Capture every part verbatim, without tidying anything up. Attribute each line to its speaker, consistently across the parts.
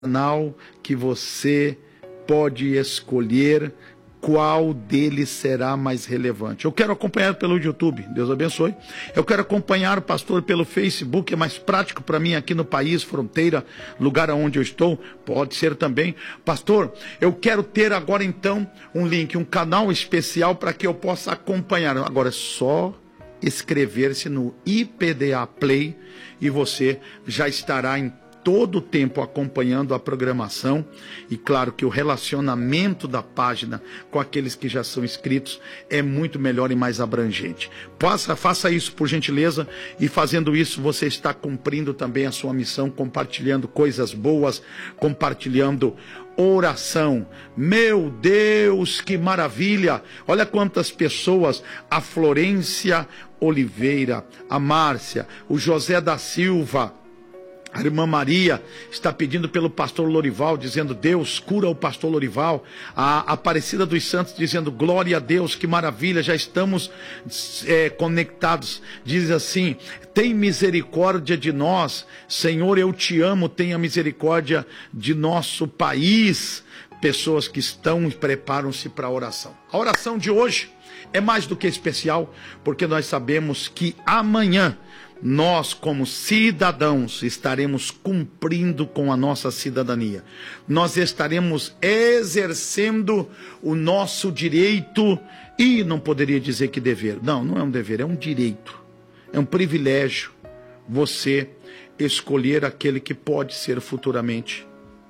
Speaker 1: canal que você pode escolher qual deles será mais relevante. Eu quero acompanhar pelo YouTube, Deus abençoe. Eu quero acompanhar o pastor pelo Facebook, é mais prático para mim aqui no país, fronteira, lugar onde eu estou, pode ser também. Pastor, eu quero ter agora então um link, um canal especial para que eu possa acompanhar. Agora é só inscrever-se no I P D A Play e você já estará em todo o tempo acompanhando a programação, e claro que o relacionamento da página com aqueles que já são inscritos é muito melhor e mais abrangente. Faça, faça isso por gentileza, e fazendo isso você está cumprindo também a sua missão, compartilhando coisas boas, compartilhando oração. Meu Deus, que maravilha! Olha quantas pessoas, a Florência Oliveira, a Márcia, o José da Silva, a irmã Maria está pedindo pelo pastor Lorival, dizendo: Deus, cura o pastor Lorival. A Aparecida dos Santos dizendo: glória a Deus, que maravilha, já estamos é, conectados. Diz assim: tem misericórdia de nós, Senhor, eu te amo, tenha misericórdia de nosso país. Pessoas que estão e preparam-se para a oração. A oração de hoje é mais do que especial, porque nós sabemos que amanhã nós, como cidadãos, estaremos cumprindo com a nossa cidadania. Nós estaremos exercendo o nosso direito, e não poderia dizer que dever. Não, não é um dever, é um direito. É um privilégio você escolher aquele que pode ser futuramente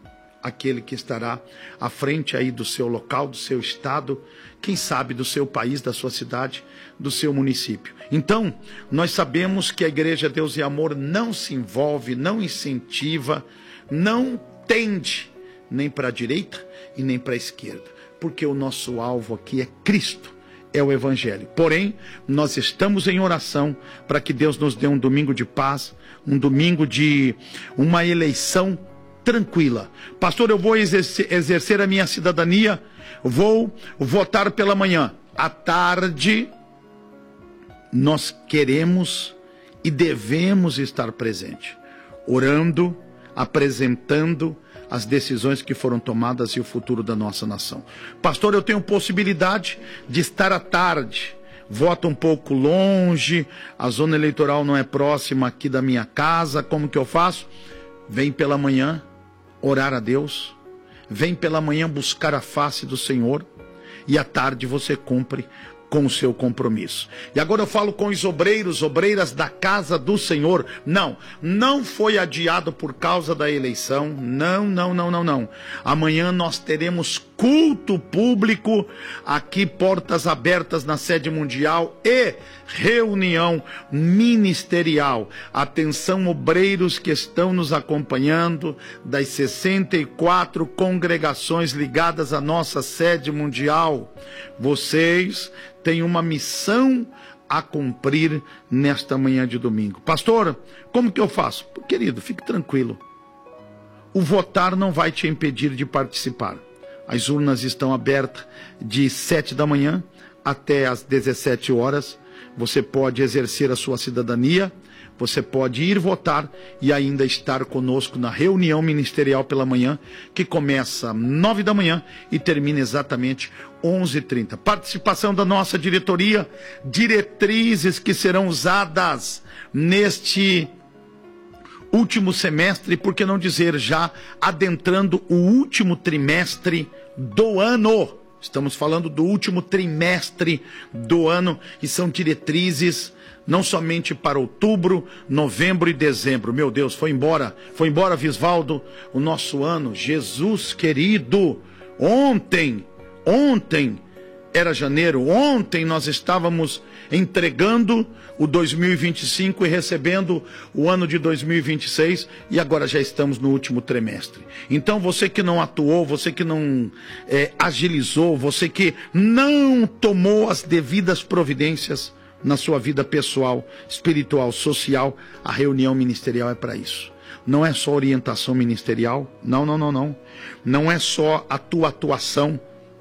Speaker 1: aquele que estará à frente aí do seu local, do seu estado, quem sabe do seu país, da sua cidade, do seu município. Então, nós sabemos que a Igreja Deus e Amor não se envolve, não incentiva, não tende nem para a direita e nem para a esquerda, porque o nosso alvo aqui é Cristo, é o Evangelho. Porém, nós estamos em oração para que Deus nos dê um domingo de paz, um domingo de uma eleição tranquila. Pastor, eu vou exercer, exercer a minha cidadania, vou votar pela manhã. À tarde, nós queremos e devemos estar presente, orando, apresentando as decisões que foram tomadas e o futuro da nossa nação. Pastor, eu tenho possibilidade de estar à tarde, voto um pouco longe, a zona eleitoral não é próxima aqui da minha casa, como que eu faço? Vem pela manhã orar a Deus, vem pela manhã buscar a face do Senhor, e à tarde você cumpre com o seu compromisso. E agora eu falo com os obreiros, obreiras da casa do Senhor. Não, não foi adiado por causa da eleição. Não, não, não, não, não. Amanhã nós teremos culto público aqui, portas abertas na sede mundial e reunião ministerial. Atenção, obreiros que estão nos acompanhando das sessenta e quatro congregações ligadas à nossa sede mundial. Vocês tem uma missão a cumprir nesta manhã de domingo. Pastor, como que eu faço? Querido, fique tranquilo. O votar não vai te impedir de participar. As urnas estão abertas de sete da manhã até às dezessete horas. Você pode exercer a sua cidadania, você pode ir votar e ainda estar conosco na reunião ministerial pela manhã, que começa às nove da manhã e termina exatamente onze e trinta. Participação da nossa diretoria, diretrizes que serão usadas neste último semestre, por que não dizer já adentrando o último trimestre do ano. Estamos falando do último trimestre do ano, e são diretrizes não somente para outubro, novembro e dezembro. Meu Deus, foi embora, foi embora, Visvaldo, o nosso ano. Jesus querido, ontem, ontem era janeiro, ontem nós estávamos entregando o dois mil e vinte e cinco e recebendo o ano de dois mil e vinte e seis, e agora já estamos no último trimestre. Então você que não atuou, você que não é, agilizou, você que não tomou as devidas providências na sua vida pessoal, espiritual, social, a reunião ministerial é para isso. Não é só orientação ministerial, não, não, não, não. Não é só a tua atuação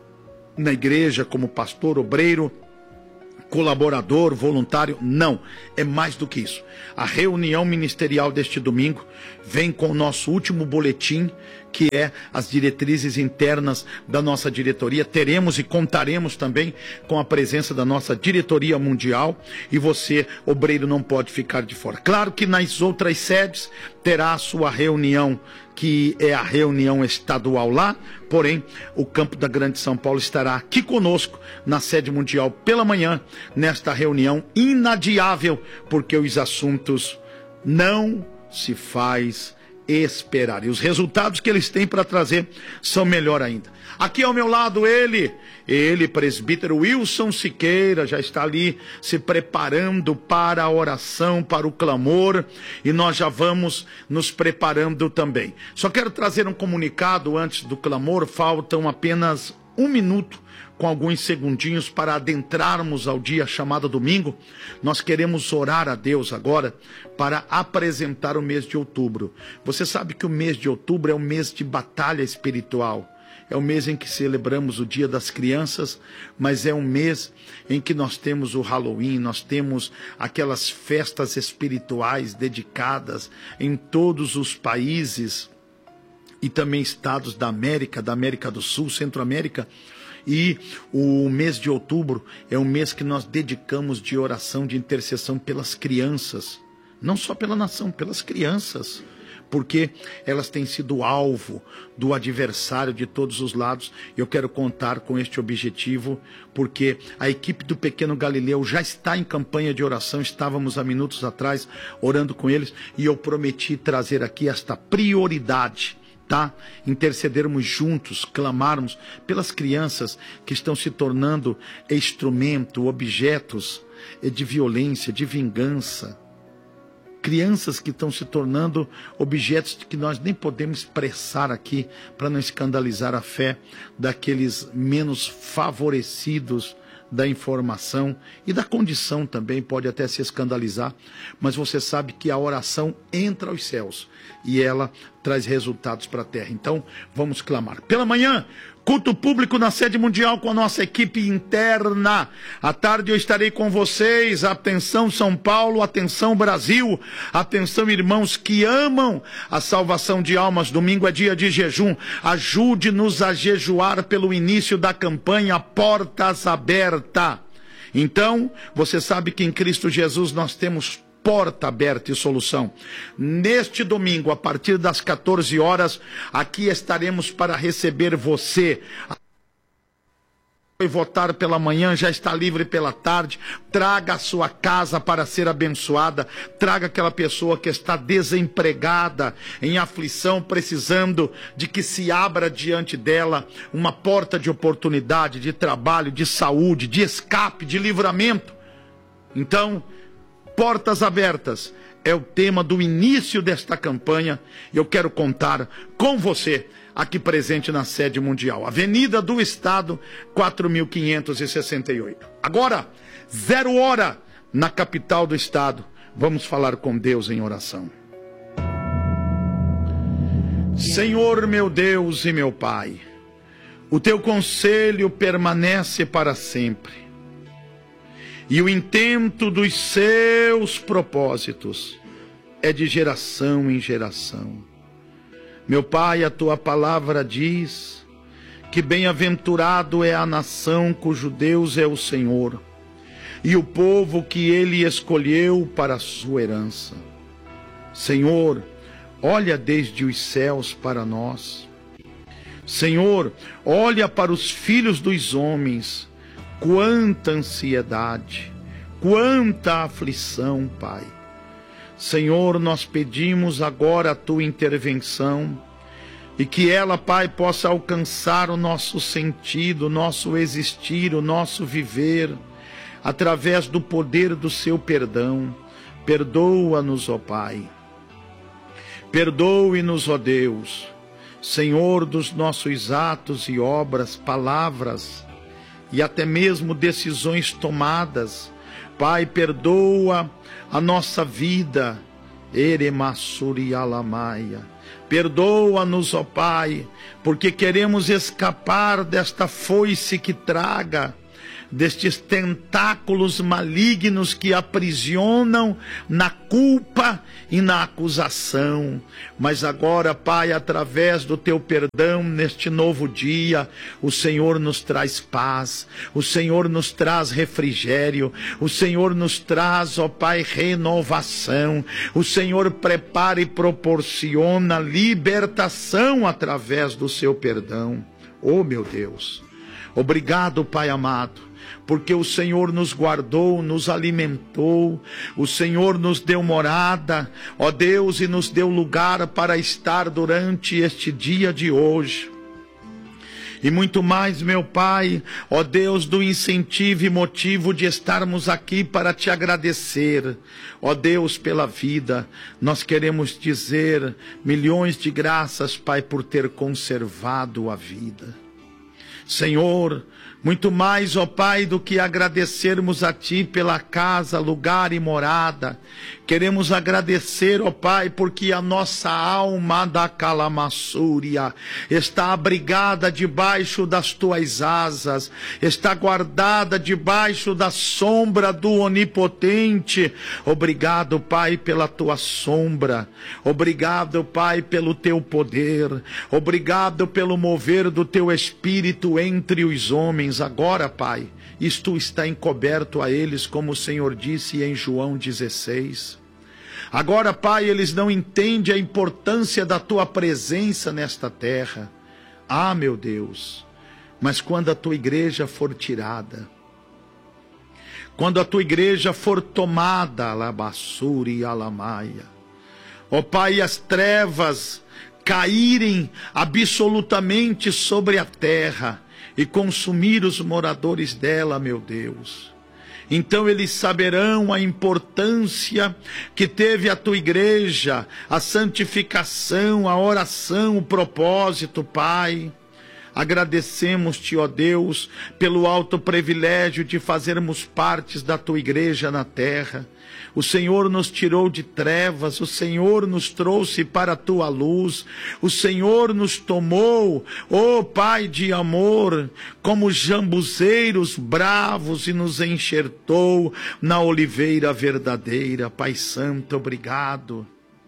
Speaker 1: na igreja como pastor, obreiro, colaborador, voluntário, não, é mais do que isso. A reunião ministerial deste domingo vem com o nosso último boletim, que é as diretrizes internas da nossa diretoria. Teremos e contaremos também com a presença da nossa diretoria mundial, e você, obreiro, não pode ficar de fora. Claro que nas outras sedes terá a sua reunião, que é a reunião estadual lá, porém o campo da Grande São Paulo estará aqui conosco na sede mundial pela manhã, nesta reunião inadiável, porque os assuntos não se faz esperar, e os resultados que eles têm para trazer são melhor ainda. Aqui ao meu lado ele, ele, presbítero Wilson Siqueira, já está ali se preparando para a oração, para o clamor, e nós já vamos nos preparando também. Só quero trazer um comunicado antes do clamor. Faltam apenas um minuto, com alguns segundinhos, para adentrarmos ao dia chamado domingo. Nós queremos orar a Deus agora para apresentar o mês de outubro. Você sabe que o mês de outubro é um mês de batalha espiritual. É o mês em que celebramos o Dia das Crianças, mas é um mês em que nós temos o Halloween, nós temos aquelas festas espirituais dedicadas em todos os países e também estados da América, da América do Sul, Centro-América. E o mês de outubro é um mês que nós dedicamos de oração, de intercessão pelas crianças. Não só pela nação, pelas crianças. Porque elas têm sido alvo do adversário de todos os lados. Eu quero contar com este objetivo, porque a equipe do Pequeno Galileu já está em campanha de oração. Estávamos há minutos atrás orando com eles, e eu prometi trazer aqui esta prioridade, tá? Intercedermos juntos, clamarmos pelas crianças que estão se tornando instrumento, objetos de violência, de vingança. Crianças que estão se tornando objetos que nós nem podemos expressar aqui, para não escandalizar a fé daqueles menos favorecidos da informação e da condição também, pode até se escandalizar, mas você sabe que a oração entra aos céus e ela traz resultados para a terra. Então vamos clamar. Pela manhã, culto público na sede mundial com a nossa equipe interna. À tarde eu estarei com vocês. Atenção São Paulo, atenção Brasil, atenção irmãos que amam a salvação de almas. Domingo é dia de jejum. Ajude-nos a jejuar pelo início da campanha Portas Abertas. Então, você sabe que em Cristo Jesus nós temos porta aberta e solução. Neste domingo, a partir das quatorze horas, aqui estaremos para receber você. Foi votar pela manhã, já está livre pela tarde. Traga a sua casa para ser abençoada. Traga aquela pessoa que está desempregada, em aflição, precisando de que se abra diante dela uma porta de oportunidade, de trabalho, de saúde, de escape, de livramento. Então, Portas Abertas é o tema do início desta campanha, e eu quero contar com você aqui presente na sede mundial. Avenida do Estado, quatro mil quinhentos e sessenta e oito. Agora, zero hora, na capital do estado. Vamos falar com Deus em oração. Senhor meu Deus e meu Pai, o teu conselho permanece para sempre, e o intento dos seus propósitos é de geração em geração. Meu Pai, a tua palavra diz que bem-aventurado é a nação cujo Deus é o Senhor, e o povo que ele escolheu para a sua herança. Senhor, olha desde os céus para nós. Senhor, olha para os filhos dos homens. Quanta ansiedade, quanta aflição, Pai. Senhor, nós pedimos agora a tua intervenção, e que ela, Pai, possa alcançar o nosso sentido, o nosso existir, o nosso viver, através do poder do seu perdão. Perdoa-nos, ó Pai. Perdoe-nos, ó Deus, Senhor, dos nossos atos e obras, palavras e até mesmo decisões tomadas. Pai, perdoa a nossa vida. Eremassuri alamaia. Perdoa-nos, ó Pai, porque queremos escapar desta foice que traga destes tentáculos malignos que aprisionam na culpa e na acusação. Mas agora, Pai, através do teu perdão, neste novo dia, o Senhor nos traz paz, o Senhor nos traz refrigério, o Senhor nos traz, ó Pai, renovação, o Senhor prepara e proporciona libertação através do seu perdão. Oh, meu Deus, obrigado, Pai amado, porque o Senhor nos guardou, nos alimentou, o Senhor nos deu morada, ó Deus, e nos deu lugar para estar durante este dia de hoje. E muito mais, meu Pai, ó Deus, do incentivo e motivo de estarmos aqui para te agradecer. Ó Deus, pela vida, nós queremos dizer milhões de graças, Pai, por ter conservado a vida. Senhor, muito mais, ó Pai, do que agradecermos a Ti pela casa, lugar e morada, queremos agradecer, ó Pai, porque a nossa alma da calamassúria está abrigada debaixo das Tuas asas, está guardada debaixo da sombra do Onipotente. Obrigado, Pai, pela Tua sombra, obrigado, Pai, pelo Teu poder, obrigado pelo mover do Teu Espírito entre os homens. Agora, Pai, isto está encoberto a eles, como o Senhor disse em João dezesseis. Agora, Pai, eles não entendem a importância da Tua presença nesta terra. Ah, meu Deus, mas quando a Tua igreja for tirada, quando a Tua igreja for tomada, alabassuri e alamaia, ó Pai, as trevas caírem absolutamente sobre a terra e consumir os moradores dela, meu Deus, então eles saberão a importância que teve a Tua igreja, a santificação, a oração, o propósito, Pai. Agradecemos-te, ó Deus, pelo alto privilégio de fazermos partes da Tua igreja na terra. O Senhor nos tirou de trevas, o Senhor nos trouxe para a Tua luz, o Senhor nos tomou, ó Pai de amor, como jambuzeiros bravos e nos enxertou na oliveira verdadeira. Pai Santo, obrigado.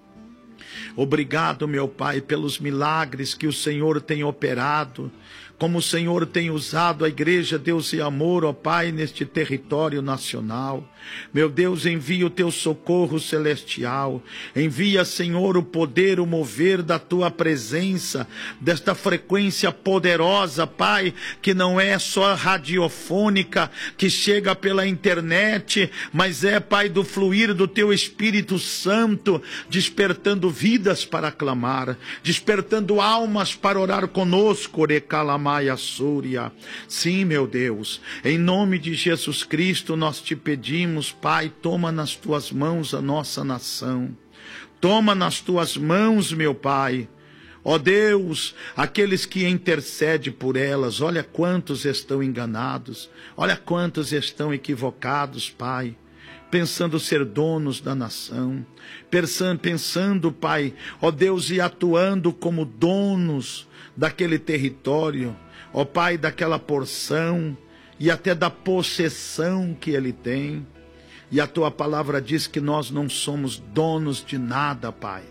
Speaker 1: Obrigado, meu Pai, pelos milagres que o Senhor tem operado, como o Senhor tem usado a igreja Deus e Amor, ó Pai, neste território nacional. Meu Deus, envia o Teu socorro celestial, envia, Senhor, o poder, o mover da Tua presença, desta frequência poderosa, Pai, que não é só radiofônica, que chega pela internet, mas é, Pai, do fluir do Teu Espírito Santo, despertando vidas para clamar, despertando almas para orar conosco, Recalamaia Súria. Sim, meu Deus, em nome de Jesus Cristo nós te pedimos, Pai, toma nas Tuas mãos a nossa nação, toma nas Tuas mãos, meu Pai, ó Deus, aqueles que intercedem por elas. Olha quantos estão enganados, olha quantos estão equivocados, Pai, pensando ser donos da nação, pensando, pensando, Pai, ó Deus, e atuando como donos daquele território, ó Pai, daquela porção e até da possessão que ele tem. E a Tua palavra diz que nós não somos donos de nada, Pai.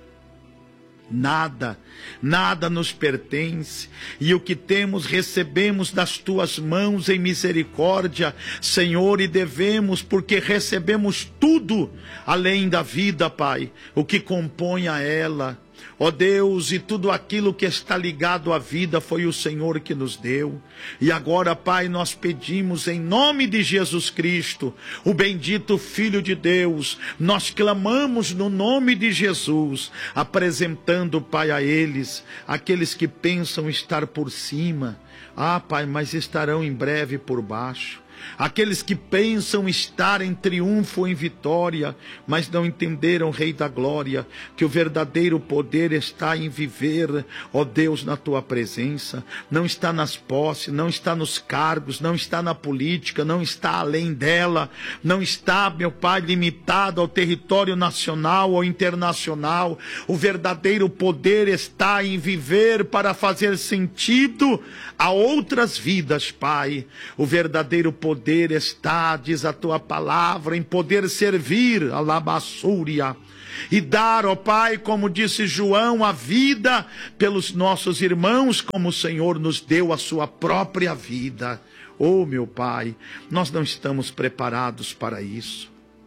Speaker 1: Nada, nada nos pertence, e o que temos recebemos das Tuas mãos em misericórdia, Senhor, e devemos, porque recebemos tudo além da vida, Pai, o que compõe a ela. Ó Deus, e tudo aquilo que está ligado à vida foi o Senhor que nos deu. E agora, Pai, nós pedimos em nome de Jesus Cristo, o bendito Filho de Deus, nós clamamos no nome de Jesus, apresentando, Pai, a eles, aqueles que pensam estar por cima, ah, Pai, mas estarão em breve por baixo. Aqueles que pensam estar em triunfo, em vitória, mas não entenderam, Rei da Glória, que o verdadeiro poder está em viver, ó Deus, na Tua presença. Não está nas posses, não está nos cargos, não está na política, não está além dela, não está, meu Pai, limitado ao território nacional ou internacional. O verdadeiro poder está em viver para fazer sentido a outras vidas, Pai. O verdadeiro poder poder está, diz a tua palavra, em poder servir, alabassúria, e dar, ó Pai, como disse João, a vida pelos nossos irmãos, como o Senhor nos deu a sua própria vida. Oh, meu Pai, nós não estamos preparados para isso.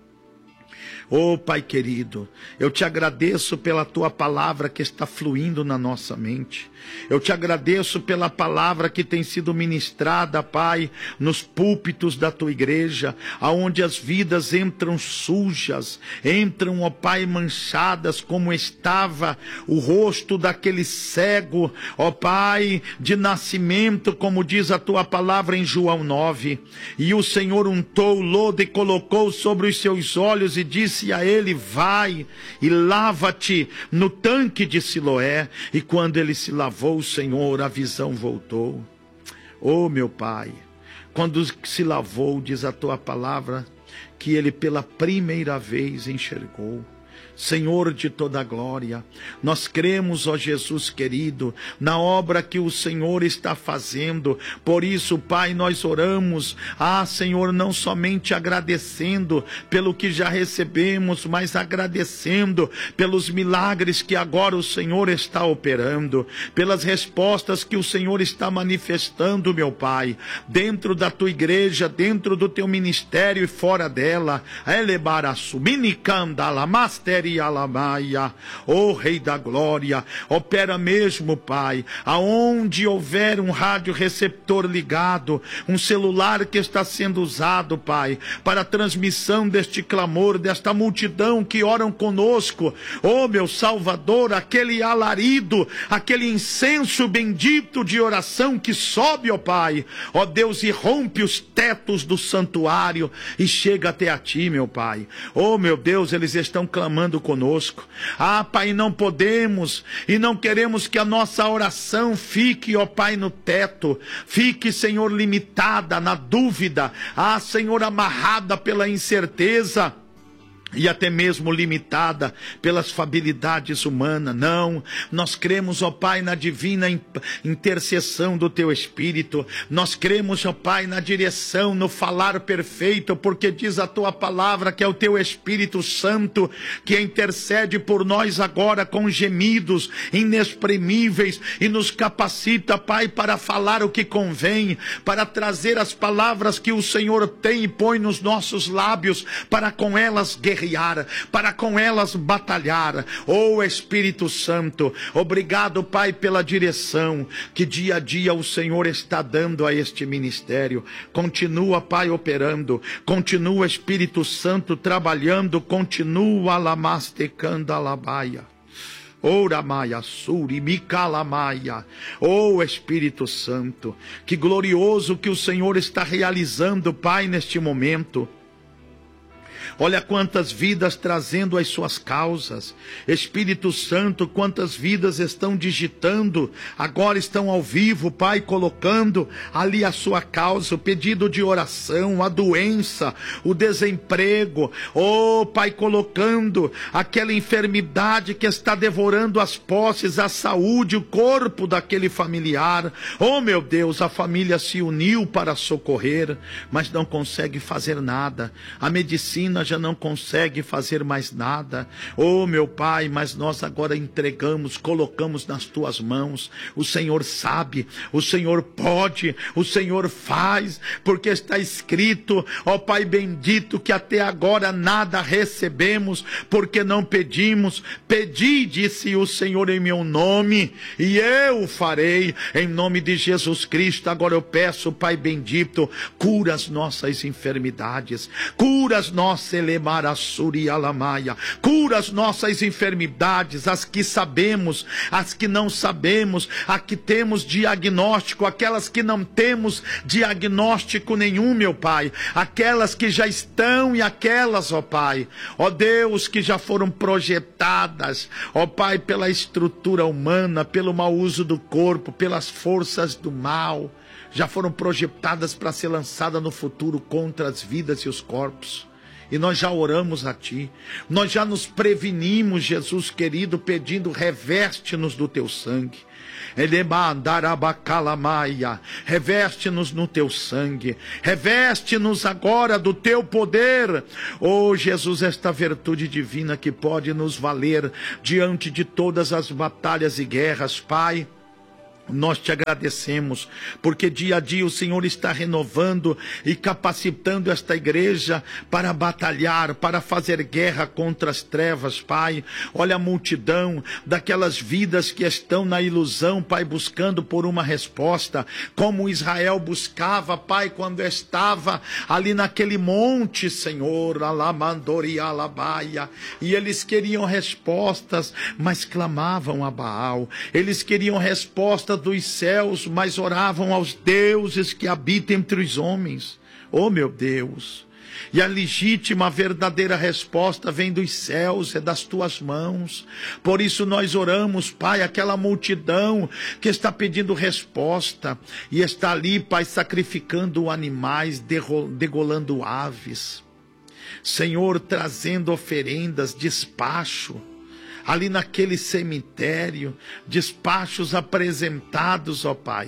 Speaker 1: Oh, Pai querido, eu te agradeço pela tua palavra que está fluindo na nossa mente. Eu te agradeço pela palavra que tem sido ministrada, Pai, nos púlpitos da tua igreja, aonde as vidas entram sujas, entram, ó Pai, manchadas, como estava o rosto daquele cego, ó Pai, de nascimento, como diz a tua palavra em João nove. E o Senhor untou o lodo e colocou sobre os seus olhos e disse a ele: vai e lava-te no tanque de Siloé. E quando ele se lavou, o Senhor, a visão voltou. Oh, meu Pai, quando se lavou, diz a tua palavra, que ele pela primeira vez enxergou. Senhor de toda a glória, nós cremos, ó Jesus querido, na obra que o Senhor está fazendo. Por isso, Pai, nós oramos, ah, Senhor, não somente agradecendo pelo que já recebemos, mas agradecendo pelos milagres que agora o Senhor está operando, pelas respostas que o Senhor está manifestando, meu Pai, dentro da tua igreja, dentro do teu ministério e fora dela. Elebaraçu, minicandala, master Alamaia, ó Rei da Glória, opera mesmo, Pai, aonde houver um rádio receptor ligado, um celular que está sendo usado, Pai, para a transmissão deste clamor, desta multidão que oram conosco, ó meu Salvador, aquele alarido, aquele incenso bendito de oração que sobe, ó Pai, ó Deus, e rompe os tetos do santuário e chega até a Ti, meu Pai. Ó meu Deus, eles estão clamando conosco. Ah, Pai, não podemos e não queremos que a nossa oração fique, ó Pai, no teto, fique, Senhor, limitada na dúvida, ah, Senhor, amarrada pela incerteza e até mesmo limitada pelas fabilidades humanas. Não, nós cremos, ó Pai, na divina intercessão do Teu Espírito. Nós cremos, ó Pai, na direção, no falar perfeito, porque diz a Tua palavra que é o Teu Espírito Santo que intercede por nós agora com gemidos inexprimíveis e nos capacita, Pai, para falar o que convém, para trazer as palavras que o Senhor tem e põe nos nossos lábios, para com elas guerrear, para com elas batalhar. Oh Espírito Santo, obrigado, Pai, pela direção que dia a dia o Senhor está dando a este ministério. Continua, Pai, operando, continua, Espírito Santo, trabalhando, continua, lamastecanda alabaia. Ora maia suri micalamaia. Oh Espírito Santo, que glorioso que o Senhor está realizando, Pai, neste momento. Olha quantas vidas trazendo as suas causas. Espírito Santo, quantas vidas estão digitando, agora estão ao vivo, Pai, colocando ali a sua causa, o pedido de oração, a doença, o desemprego. Oh, Pai, colocando aquela enfermidade que está devorando as posses, a saúde, o corpo daquele familiar. Oh, meu Deus, a família se uniu para socorrer, mas não consegue fazer nada. A medicina já não consegue fazer mais nada. Oh, meu Pai, mas nós agora entregamos, colocamos nas tuas mãos. O Senhor sabe, o Senhor pode, o Senhor faz, porque está escrito, ó Pai bendito, que até agora nada recebemos, porque não pedimos. Pedi, disse o Senhor, em meu nome, e eu farei, em nome de Jesus Cristo. Agora eu peço, Pai bendito, cura as nossas enfermidades, cura as nossas elemarasurialamaia, cura as nossas enfermidades, as que sabemos, as que não sabemos, as que temos diagnóstico, aquelas que não temos diagnóstico nenhum, meu Pai, aquelas que já estão e aquelas, ó Pai, ó Deus, que já foram projetadas, ó Pai, pela estrutura humana, pelo mau uso do corpo, pelas forças do mal, já foram projetadas para ser lançada no futuro contra as vidas e os corpos. E nós já oramos a Ti, nós já nos prevenimos, Jesus querido, pedindo, reveste-nos do Teu sangue. Reveste-nos no Teu sangue, reveste-nos agora do Teu poder. Oh Jesus, esta virtude divina que pode nos valer diante de todas as batalhas e guerras, Pai. Nós te agradecemos, porque dia a dia o Senhor está renovando e capacitando esta igreja para batalhar, para fazer guerra contra as trevas, Pai. Olha a multidão daquelas vidas que estão na ilusão, Pai, buscando por uma resposta, como Israel buscava, Pai, quando estava ali naquele monte, Senhor, Alamandori Alabaia, e eles queriam respostas, mas clamavam a Baal. Eles queriam respostas dos céus, mas oravam aos deuses que habitam entre os homens. Oh meu Deus, e a legítima, a verdadeira resposta vem dos céus, é das tuas mãos. Por isso nós oramos, Pai, aquela multidão que está pedindo resposta e está ali, Pai, sacrificando animais, degolando aves, Senhor, trazendo oferendas, despacho ali naquele cemitério, despachos apresentados, ó Pai,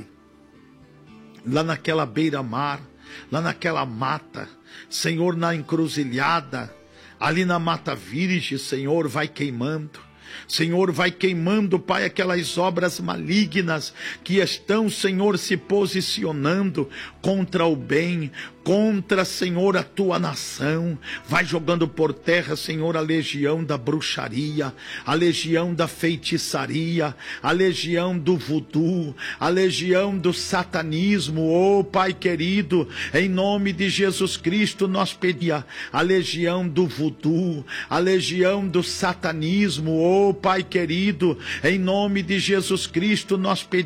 Speaker 1: lá naquela beira-mar, lá naquela mata, Senhor, na encruzilhada, ali na mata virgem, Senhor, vai queimando. Senhor, vai queimando, Pai, aquelas obras malignas que estão, Senhor, se posicionando contra o bem, contra, Senhor, a tua nação. Vai jogando por terra, Senhor, a legião da bruxaria, a legião da feitiçaria, a legião do voodoo, a legião do satanismo. Oh, Pai querido, em nome de Jesus Cristo, nós pedimos a legião do voodoo, a legião do satanismo. Oh, Pai querido, em nome de Jesus Cristo, nós pedimos